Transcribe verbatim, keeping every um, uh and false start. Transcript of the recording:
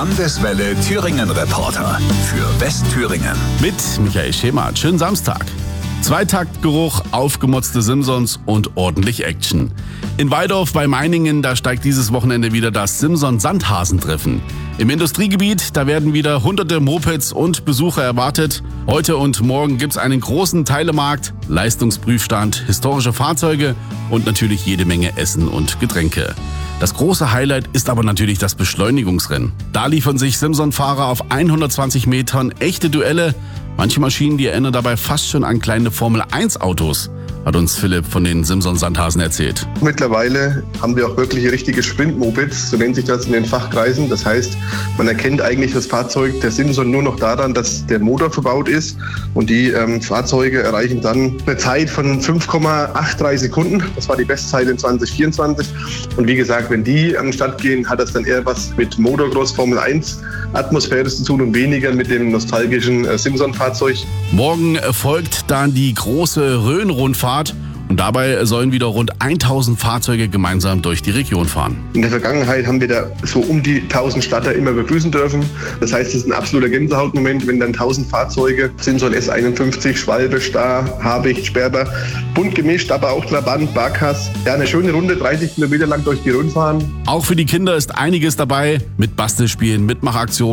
Landeswelle Thüringen Reporter für Westthüringen. Mit Michael Schemert. Schönen Samstag. Zweitaktgeruch, aufgemotzte Simsons und ordentlich Action. In Walldorf bei Meiningen, da steigt dieses Wochenende wieder das Simson-Sandhasentreffen. Im Industriegebiet, da werden wieder hunderte Mopeds und Besucher erwartet. Heute und morgen gibt's einen großen Teilemarkt, Leistungsprüfstand, historische Fahrzeuge und natürlich jede Menge Essen und Getränke. Das große Highlight ist aber natürlich das Beschleunigungsrennen. Da liefern sich Simson-Fahrer auf hundertzwanzig Metern echte Duelle. Manche Maschinen, die erinnern dabei fast schon an kleine Formel eins Autos, hat uns Philipp von den Simson-Sandhasen erzählt. Mittlerweile haben wir auch wirklich richtige Sprint-Mopeds, so nennt sich das in den Fachkreisen. Das heißt, man erkennt eigentlich das Fahrzeug der Simson nur noch daran, dass der Motor verbaut ist. Und die ähm, Fahrzeuge erreichen dann eine Zeit von fünf Komma dreiundachtzig Sekunden. Das war die Bestzeit in zwanzig vierundzwanzig. Und wie gesagt, wenn die an den Start gehen, hat das dann eher was mit Motocross Formel eins Atmosphäre zu tun und weniger mit dem nostalgischen äh, Simson-Fahrzeug. Morgen folgt dann die große Rhön-Rundfahrt. Und dabei sollen wieder rund tausend Fahrzeuge gemeinsam durch die Region fahren. In der Vergangenheit haben wir da so um die tausend Starter immer begrüßen dürfen. Das heißt, es ist ein absoluter Gänsehautmoment, wenn dann tausend Fahrzeuge, Simson S einundfünfzig, Schwalbe, Star, Habicht, Sperber, bunt gemischt, aber auch Trabant, Barkas. Ja, eine schöne Runde, dreißig Kilometer lang durch die Rhön fahren. Auch für die Kinder ist einiges dabei, mit Bastelspielen, Mitmachaktionen.